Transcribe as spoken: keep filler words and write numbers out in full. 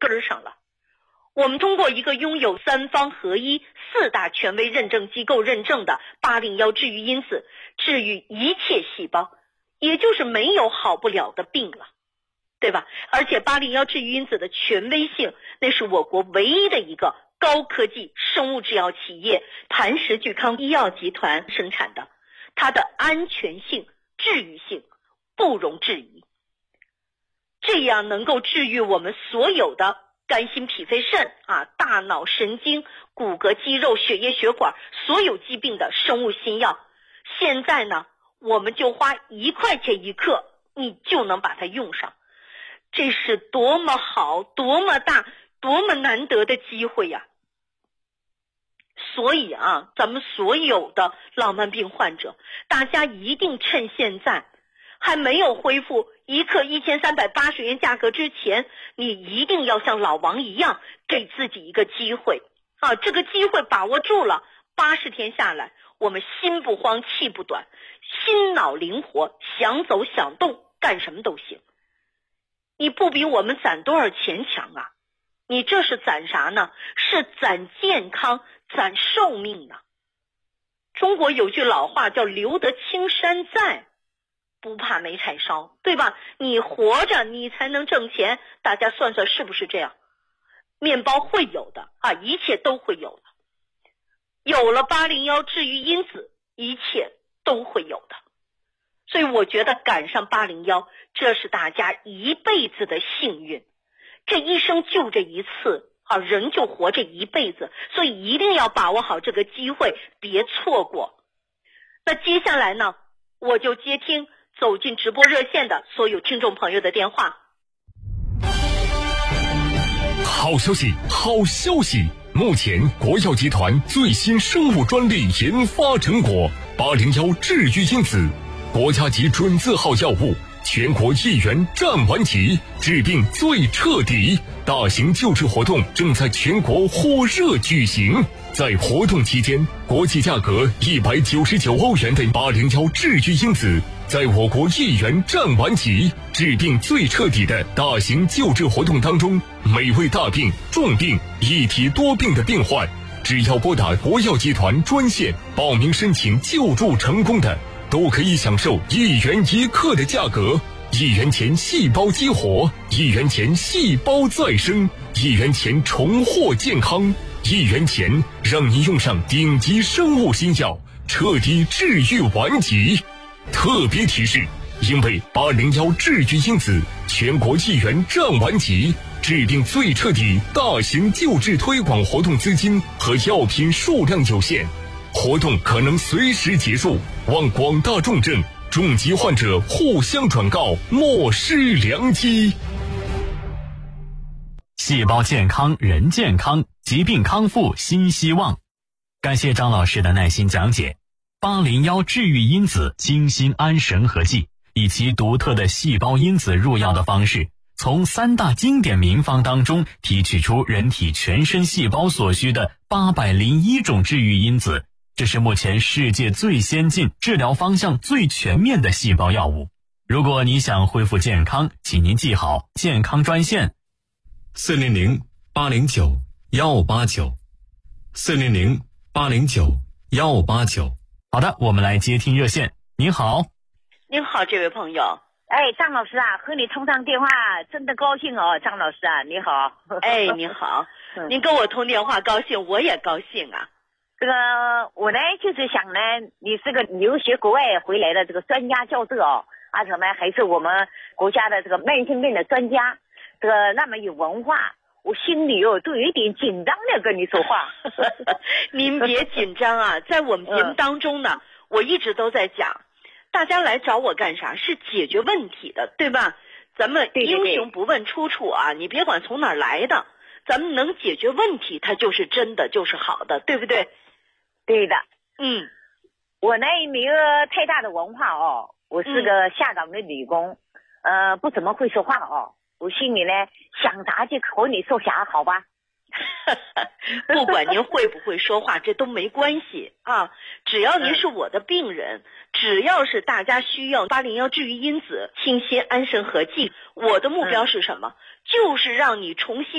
根儿上了。我们通过一个拥有三方合一、四大权威认证机构认证的八零一治愈因子，治愈一切细胞，也就是没有好不了的病了，对吧？而且八零一治愈因子的权威性，那是我国唯一的一个高科技生物制药企业磐石聚康医药集团生产的，它的安全性、治愈性不容置疑。这样能够治愈我们所有的肝心脾肺肾啊、大脑神经、骨骼肌肉、血液血管所有疾病的生物新药，现在呢，我们就花一块钱一克，你就能把它用上。这是多么好、多么大、多么难得的机会呀！所以啊，咱们所有的老慢病患者，大家一定趁现在还没有恢复一克一千三百八十元价格之前，你一定要像老王一样，给自己一个机会啊！这个机会把握住了，八十天下来，我们心不慌气不短，心脑灵活，想走想动，干什么都行。你不比我们攒多少钱强啊？你这是攒啥呢？是攒健康，攒寿命呢。中国有句老话叫留得青山在，不怕没柴烧，对吧？你活着你才能挣钱，大家算算是不是这样？面包会有的啊，一切都会有的。有了八零一治愈因子，一切都会有的。所以我觉得赶上八零一，这是大家一辈子的幸运。这一生就这一次啊，人就活这一辈子，所以一定要把握好这个机会，别错过。那接下来呢，我就接听走进直播热线的所有听众朋友的电话。 好消息，好消息！目前国药集团最新生物专利研发成果八零一治愈因子，国家级准字号药物，全国一元占完级，治病最彻底。大型救治活动正在全国火热举行。在活动期间，国际价格一百九十九欧元的八零一治愈因子，在我国一元占完级，治病最彻底的大型救治活动当中，每位大病、重病、一体多病的病患，只要拨打国药集团专线报名申请救助成功的，都可以享受一元一克的价格。一元钱细胞激活，一元钱细胞再生，一元钱重获健康，一元钱让你用上顶级生物新药，彻底治愈顽疾。特别提示，因为八零一治愈因子全国一元占完级，治病最彻底大型救治推广活动资金和药品数量有限，活动可能随时结束，望广大重症重疾患者互相转告，莫失良机。 细胞健康，人健康，疾病康复新希望。感谢张老师的耐心讲解。八零一治愈因子精心安神合剂，以其独特的细胞因子入药的方式，从三大经典名方当中提取出人体全身细胞所需的八百零一种治愈因子。这是目前世界最先进、治疗方向最全面的细胞药物。如果你想恢复健康，请您记好健康专线四零零八零九幺八九，四零零八零九幺八九。 好的，我们来接听热线。您好。 您好，这位朋友。 哎，张老师啊，和你通上电话真的高兴哦，张老师啊，你好。 哎，你好，您跟我通电话高兴，我也高兴啊。 这个我呢就是想呢，你是个留学国外回来的这个专家教授哦，而且呢还是我们国家的这个慢性病的专家，这个那么有文化，我心里哦都有一点紧张的跟你说话。 您别紧张啊，在我们节目当中呢，嗯、我一直都在讲，大家来找我干啥？是解决问题的，对吧？咱们英雄不问出处啊， 对对对， 你别管从哪儿来的，咱们能解决问题，它就是真的，就是好的，对不对？ 对的。 嗯， 我呢没有太大的文化哦，我是个下岗的女工，嗯、呃，不怎么会说话哦。我心里呢想啥就和你说啥，好吧？ 不管您会不会说话，这都没关系啊。只要您是我的病人，只要是大家需要八零一治愈因子清新安神合剂，我的目标是什么？就是让你重新